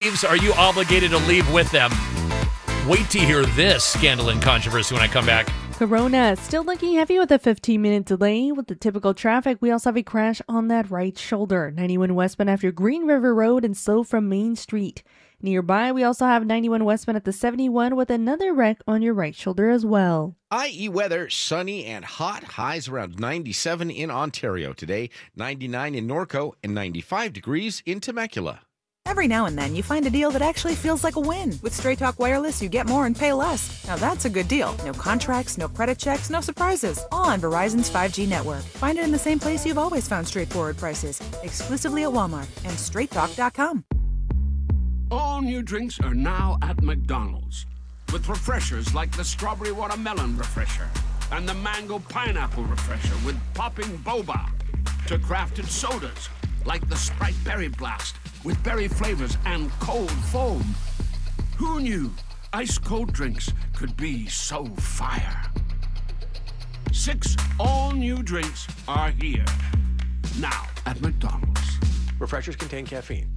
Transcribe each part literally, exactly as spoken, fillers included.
leaves, are you obligated to leave with them? Wait to hear this scandal and controversy when I come back. Corona still looking heavy with a fifteen minute delay. With the typical traffic, we also have a crash on that right shoulder. ninety-one westbound after Green River Road and slow from Main Street. Nearby, we also have ninety-one westbound at the seventy-one with another wreck on your right shoulder as well. I E weather, sunny and hot. Highs around ninety-seven in Ontario today, ninety-nine in Norco, and ninety-five degrees in Temecula. Every now and then, you find a deal that actually feels like a win. With Straight Talk Wireless, you get more and pay less. Now that's a good deal. No contracts, no credit checks, no surprises. All on Verizon's five G network. Find it in the same place you've always found straightforward prices. Exclusively at Walmart and straight talk dot com. All new drinks are now at McDonald's. With refreshers like the Strawberry Watermelon Refresher and the Mango Pineapple Refresher with popping boba. To crafted sodas like the Sprite Berry Blast with berry flavors and cold foam. Who knew ice-cold drinks could be so fire? Six all-new drinks are here. Now at McDonald's. Refreshers contain caffeine.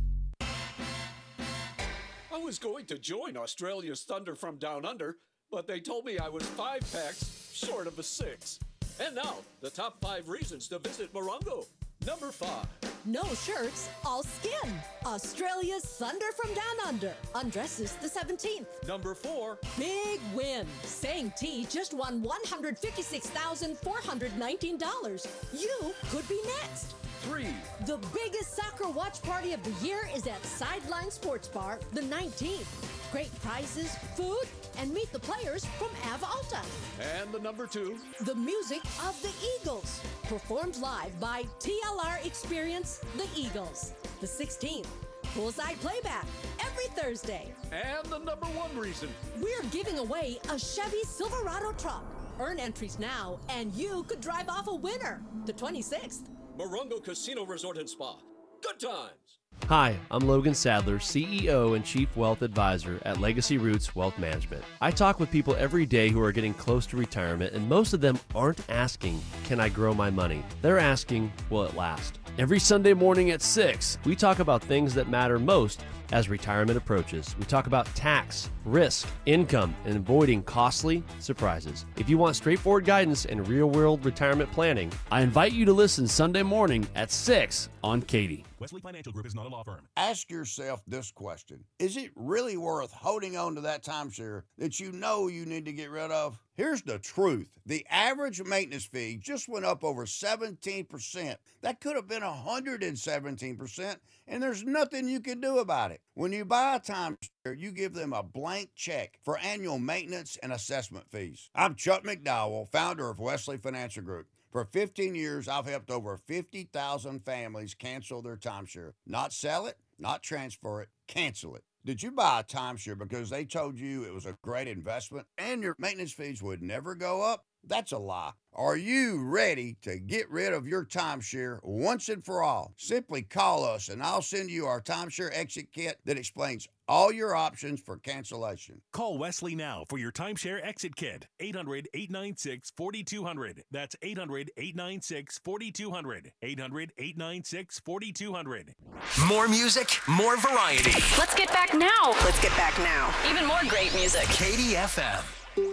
I was going to join Australia's Thunder from Down Under, but they told me I was five packs short of a six. And now, the top five reasons to visit Morongo. Number five. No shirts, all skin. Australia's Thunder from Down Under. Undresses the seventeenth. Number four. Big win. Sang T just won one hundred fifty-six thousand four hundred nineteen dollars. You could be next. Three. The biggest soccer watch party of the year is at Sideline Sports Bar, the nineteenth. Great prizes, food, and meet the players from Ava Alta. And the number two. The music of the Eagles, performed live by T L R Experience, the Eagles. The sixteenth. Bullseye Playback, every Thursday. And the number one reason. We're giving away a Chevy Silverado truck. Earn entries now, and you could drive off a winner. The twenty-sixth. Morongo Casino Resort and Spa. Good times. Hi, I'm Logan Sadler, C E O and Chief Wealth Advisor at Legacy Roots Wealth Management. I talk with people every day who are getting close to retirement, and most of them aren't asking, can I grow my money? They're asking, will it last? Every Sunday morning at six, we talk about things that matter most as retirement approaches. We talk about tax, risk, income, and avoiding costly surprises. If you want straightforward guidance and real-world retirement planning, I invite you to listen Sunday morning at six on Katie. Wesley Financial Group is not a law firm. Ask yourself this question. Is it really worth holding on to that timeshare that you know you need to get rid of? Here's the truth. The average maintenance fee just went up over seventeen percent. That could have been one hundred seventeen percent, and there's nothing you can do about it. When you buy a timeshare, you give them a blank check for annual maintenance and assessment fees. I'm Chuck McDowell, founder of Wesley Financial Group. For fifteen years, I've helped over fifty thousand families cancel their timeshare. Not sell it, not transfer it, cancel it. Did you buy a timeshare because they told you it was a great investment and your maintenance fees would never go up? That's a lie. Are you ready to get rid of your timeshare once and for all? Simply call us and I'll send you our timeshare exit kit that explains all your options for cancellation. Call Wesley now for your timeshare exit kit. eight hundred, eight nine six, four two zero zero. That's eight hundred, eight nine six, four two zero zero. eight hundred, eight nine six, four two zero zero. More music, more variety. Let's get back now. Let's get back now. Even more great music. Katie F M.